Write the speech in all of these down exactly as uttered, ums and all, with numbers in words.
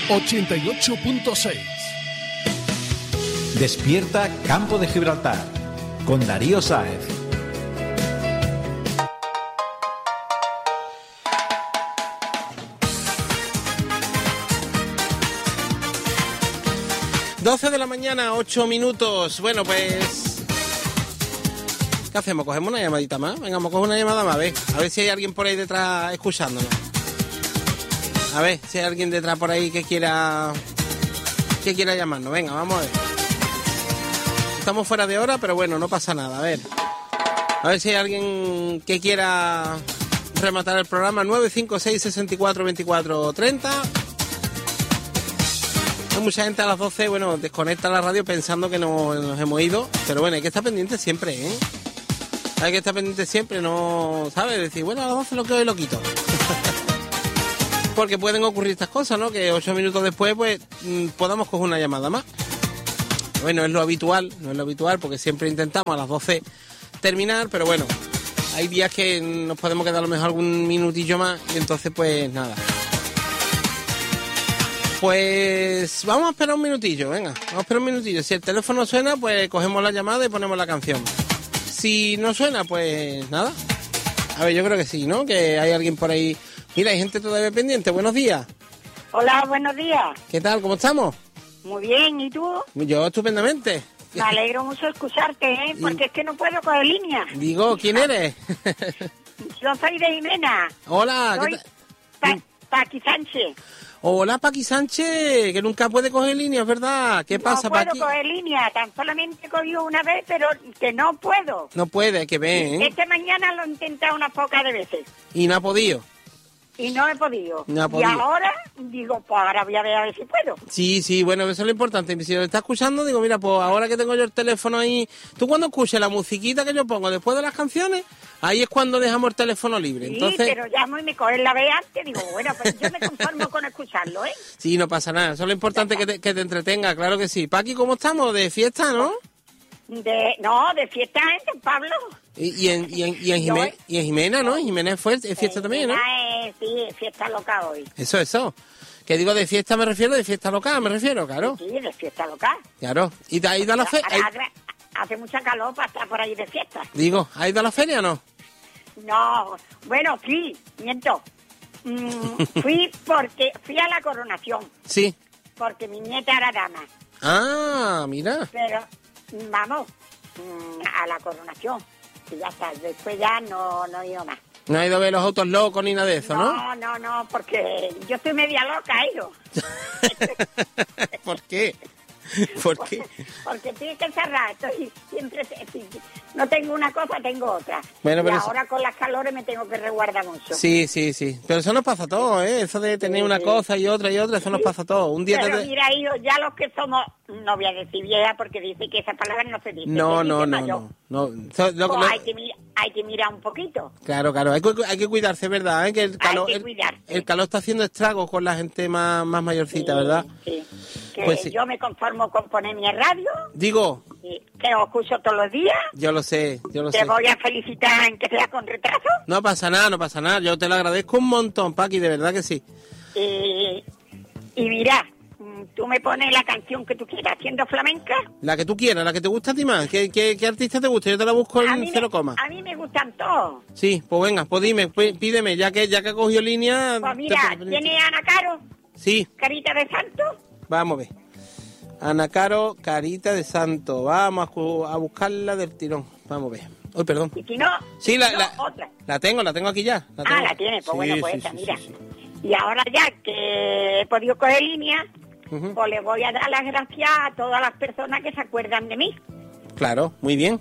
ochenta y ocho punto seis. Despierta Campo de Gibraltar con Darío Sáez. doce de la mañana, ocho minutos. Bueno, pues... ¿qué hacemos? ¿Cogemos una llamadita más? Venga, vamos a coger una llamada más, a ver. A ver si hay alguien por ahí detrás escuchándonos. A ver si hay alguien detrás por ahí que quiera... que quiera llamarnos. Venga, vamos a ver. Estamos fuera de hora, pero bueno, no pasa nada. A ver. A ver si hay alguien que quiera rematar el programa. nueve cinco seis, seis cuatro, veinticuatro treinta. Hay mucha gente a las doce, bueno, desconecta la radio pensando que no, nos hemos ido. Pero bueno, hay que estar pendiente siempre, ¿eh? Hay que estar pendiente siempre, no... ¿sabes? Decir, bueno, a las doce lo que hoy lo quito. Porque pueden ocurrir estas cosas, ¿no? Que ocho minutos después, pues, podamos coger una llamada más. Bueno, es lo habitual, no es lo habitual, porque siempre intentamos a las doce terminar, pero bueno, hay días que nos podemos quedar a lo mejor algún minutillo más y entonces, pues, nada. Pues vamos a esperar un minutillo, venga, vamos a esperar un minutillo. Si el teléfono suena, pues cogemos la llamada y ponemos la canción. Si no suena, pues nada. A ver, yo creo que sí, ¿no? Que hay alguien por ahí. Mira, hay gente todavía pendiente. Buenos días. Hola, buenos días. ¿Qué tal? ¿Cómo estamos? Muy bien, ¿y tú? Yo estupendamente. Me alegro mucho de escucharte, ¿eh? Porque y... es que no puedo coger línea. Digo, ¿quién eres? Yo soy de Jimena. Hola. Soy pa Paqui Sánchez. Hola, Paqui Sánchez, que nunca puede coger línea, ¿es verdad? ¿Qué pasa, Paqui? No puedo coger línea, tan solamente he cogido una vez, pero que no puedo. No puede, que ven. ¿eh? Esta mañana lo he intentado unas pocas de veces. ¿Y no ha podido? Y no he podido. No ha podido. Y ahora digo, pues ahora voy a ver a ver si puedo. Sí, sí, bueno, eso es lo importante. Si lo está escuchando, digo, mira, pues ahora que tengo yo el teléfono ahí... Tú cuando escuches la musiquita que yo pongo después de las canciones, ahí es cuando dejamos el teléfono libre. Sí, entonces... pero llamo y me cogen la vez antes. Digo, bueno, pues yo me conformo con escucharlo, ¿eh? Sí, no pasa nada. Eso es lo importante, que te, que te entretenga, claro que sí. Paqui, ¿cómo estamos? De fiesta, ¿no? De, no, de fiesta en San Pablo. Y, y, en, y, en, y, en Jimena, y en Jimena, ¿no? En Jimena es, fuerte, es fiesta también, ¿no? Es, sí, es fiesta local hoy. Eso, eso. Que digo de fiesta me refiero, de fiesta local me refiero, claro. Sí, de fiesta local. Claro. ¿Y te has ido a la feria? Hace mucha calor para estar por ahí de fiesta. Digo, ¿has ido a la feria o no? No, bueno, fui, miento. Mm, fui porque fui a la coronación. Sí. Porque mi nieta era dama. Ah, mira. Pero, vamos, a la coronación. Y ya está, después ya no, no he ido más. No ha ido a ver los autos locos ni nada de eso, ¿no? No, no, no, porque yo estoy media loca, he ido. ¿Por qué? ¿Por qué? Porque, porque estoy que encerrada, estoy siempre, no tengo una cosa, tengo otra. Bueno, y pero ahora eso... con las calores me tengo que resguardar mucho. Sí, sí, sí. Pero eso nos pasa a todos, ¿eh? Eso de tener sí, una sí. cosa y otra y otra, eso sí. nos pasa a todos. Un día pero te... mira, hijo, ya los que somos, no voy a decir vieja porque dice que esas palabras no se dicen. No, se no, dice no, no, no. So, lo, pues lo... hay, que, hay que mirar un poquito. Claro, claro. Hay que, hay que cuidarse, ¿verdad? ¿Eh? Que el calor, hay que cuidarse. El, el calor está haciendo estragos con la gente más, más mayorcita, sí, ¿verdad? Sí. Que pues sí. Yo me conformo con poner mi radio. Digo. Que os escucho todos los días. Yo lo sé, yo lo te sé. Te voy a felicitar en que sea con retraso. No pasa nada, no pasa nada. Yo te lo agradezco un montón, Paqui, de verdad que sí. Y, y mira, tú me pones la canción que tú quieras, haciendo flamenca. La que tú quieras, la que te gusta a ti más. ¿Qué, qué, qué artista te gusta? Yo te la busco en cero coma. A mí me gustan todos. Sí, pues venga, pues dime, pídeme, ya que ya que cogió línea... Pues mira, te... ¿tiene Ana Caro? Sí. ¿Carita de Santo? Vamos a ver. Ana Caro, Carita de Santo. Vamos a, a buscarla del tirón. Vamos a ver. Uy, perdón. ¿Y si no? Sí, la, no, la, otra. la tengo, la tengo aquí ya. La tengo. Ah, la tiene, pues sí, bueno, pues sí, esa, sí, mira. Sí, sí. Y ahora ya que he podido coger línea, uh-huh. pues le voy a dar las gracias a todas las personas que se acuerdan de mí. Claro, muy bien.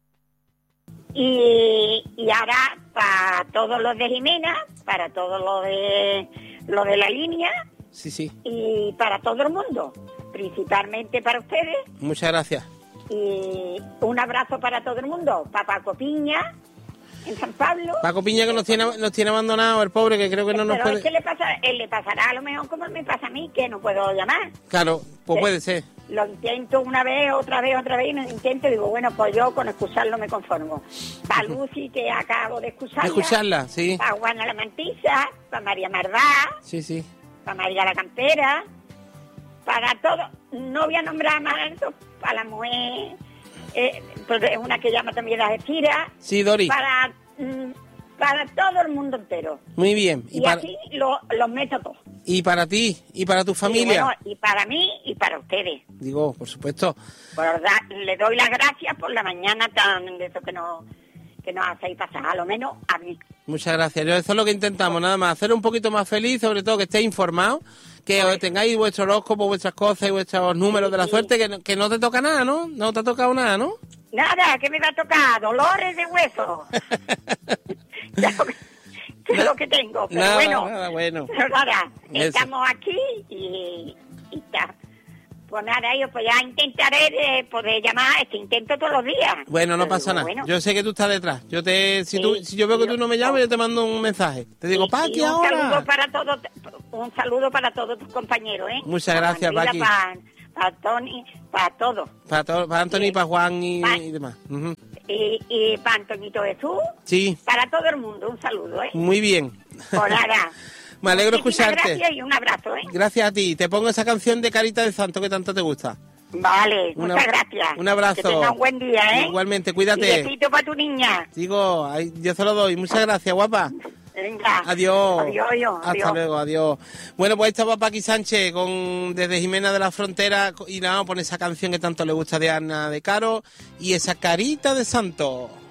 Y, y ahora para todos los de Jimena, para todos los de, lo de la línea. Sí, sí. Y para todo el mundo. Principalmente para ustedes. Muchas gracias. Y un abrazo para todo el mundo. Para Paco Piña, en San Pablo. Paco Piña que nos tiene, nos tiene abandonado, el pobre, que creo que no nos Pero puede... es que le, pasa, él le pasará a lo mejor como me pasa a mí, que no puedo llamar. Claro, pues puede ser. Lo intento una vez, otra vez, otra vez, y me intento y digo, bueno, pues yo con escucharlo me conformo. Para Lucy, que acabo de escucharla. De escucharla, sí. Para Juana la Mantilla, para María Mardá. Sí, sí. Para María la Campera. para todo, no voy a nombrar más eso, para la mujer, eh, porque es una que llama también las estiras. Sí, Dori. Para, mm, para todo el mundo entero. Muy bien. Y, y para... así lo, los meto todos. Y para ti, y para tu familia. Y, bueno, y para mí y para ustedes. Digo, por supuesto. Por verdad, le doy las gracias por la mañana tan de eso que nos, que nos hacéis pasar, a lo menos a mí. Muchas gracias. Yo, eso es lo que intentamos, nada más, hacer un poquito más feliz, sobre todo que estéis informados, que pues, tengáis vuestro horóscopo, vuestras cosas y vuestros números sí, de la sí. suerte, que, que no te toca nada, ¿no? No te ha tocado nada, ¿no? Nada, que me va a tocar dolores de hueso. Ya lo que, que es lo que tengo, pero nada, bueno, nada, bueno. Pero nada, Eso. Estamos aquí y, y está. Pues nada, yo pues ya intentaré de poder llamar, este intento todos los días. Bueno, no pero pasa digo, nada. Bueno. Yo sé que tú estás detrás. Yo te, si Sí, tú, si yo veo que yo, tú no me llamas, yo te mando un mensaje. Te digo, y, Paqui, y un ahora. saludo para todos, un saludo para todos tus compañeros, ¿eh? Muchas para gracias, Manuela, Paqui. Para, para Tony, para todos. Para, todo, para Anthony, Sí. para Juan y, Pa- y demás. Uh-huh. Y, y para Antonito Jesús. Sí. Para todo el mundo, un saludo, ¿eh? Muy bien. Por nada. Me alegro Muchísimas escucharte. Gracias y un abrazo, ¿eh? Gracias a ti. Te pongo esa canción de Carita de Santo que tanto te gusta. Vale, Una- muchas gracias. un abrazo. Que tengas un buen día, ¿eh? Igualmente, Y cuídate. besito para tu niña. Digo, ay, yo se lo doy. Muchas gracias, guapa. Venga. Adiós. Adiós, adiós. Hasta adiós. luego, adiós. Bueno, pues ahí estaba Paqui Sánchez con, desde Jimena de la Frontera y nada, pone esa canción que tanto le gusta de Ana de Caro y esa Carita de Santo.